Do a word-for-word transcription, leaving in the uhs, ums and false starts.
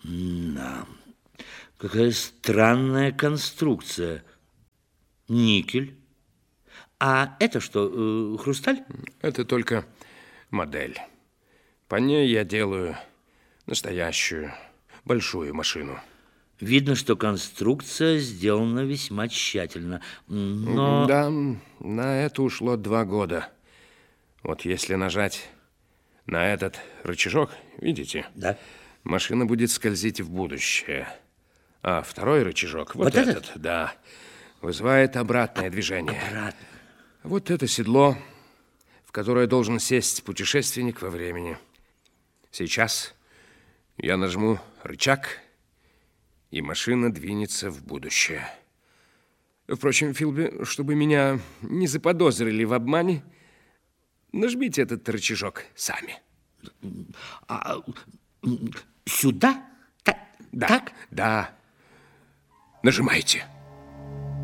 Да. Какая странная конструкция. Никель. А это что, э, хрусталь? Это только модель. По ней я делаю настоящую большую машину. Видно, что конструкция сделана весьма тщательно. Но... Да, на это ушло два года. Вот если нажать на этот рычажок, видите? Да. Машина будет скользить в будущее. А второй рычажок, вот, Вот этот, этот? да, вызывает обратное движение. Обратно. Вот это седло, в которое должен сесть путешественник во времени. Сейчас я нажму рычаг, и машина двинется в будущее. Впрочем, Филби, чтобы меня не заподозрили в обмане, нажмите этот рычажок сами. А, сюда? Так? Да, Так? да. Нажимайте.